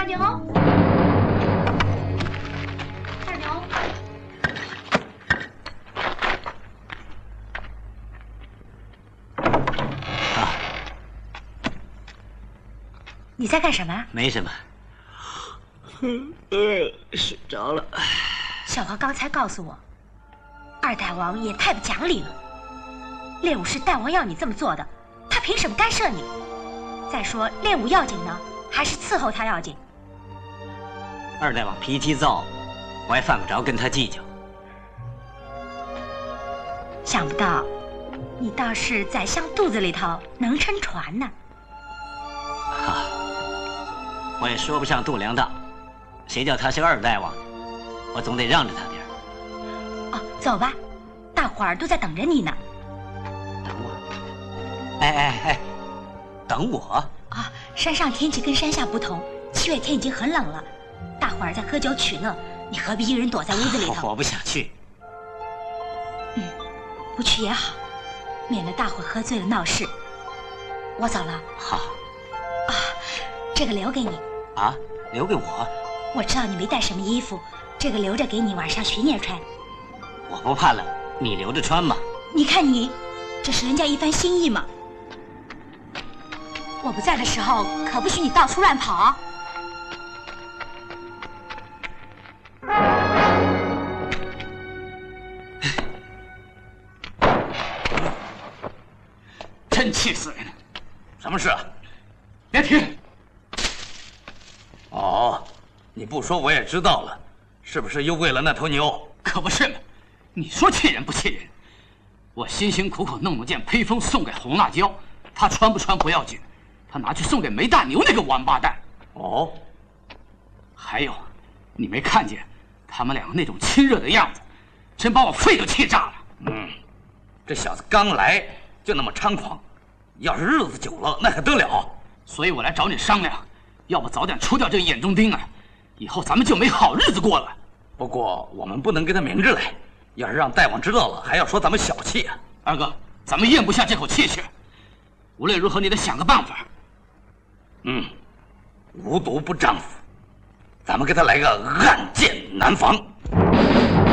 大牛，大牛，你在干什么？ 没什么。睡着了。 小娥刚才告诉我，二大王也太不讲理了。练武是大王要你这么做的，他凭什么干涉你？再说练武要紧呢，还是伺候他要紧？ 二大王脾气躁，我还犯不着跟他计较。 想不到，你倒是宰相肚子里头能撑船呢。 哈，我也说不上度量大，谁叫他是二大王，我总得让着他点儿。 哦，走吧，大伙儿都在等着你呢。 等我？哎，等我？ 啊，山上天气跟山下不同，7月天已经很冷了，大伙儿在喝酒取乐，你何必一人躲在屋子里头？ 我不想去。 不去也好，免得大伙喝醉了闹事。我走了。 好。 啊，这个留给你。 啊，留给我？ 我知道你没带什么衣服，这个留着给你晚上巡夜穿。 我不怕冷，你留着穿吧。 你看你，这是人家一番心意嘛。我不在的时候，可不许你到处乱跑啊。 真气死人！ 什么事啊？ 别提。 哦，你不说我也知道了，是不是又为了那头牛？ 可不是嘛！你说气人不气人？我辛辛苦苦弄了件披风送给红辣椒，他穿不穿不要紧，他拿去送给梅大牛那个王八蛋。 哦， 还有，你没看见他们两个那种亲热的样子，真把我肺都气炸了。 这小子刚来就那么猖狂，要是日子久了那可得了。 所以我来找你商量，要不早点除掉这个眼中钉啊，以后咱们就没好日子过了。 不过我们不能跟他明着来，要是让大王知道了，还要说咱们小气啊。 二哥，咱们咽不下这口气去。无论如何，你得想个办法。 无毒不丈夫，咱们给他来个暗箭难防。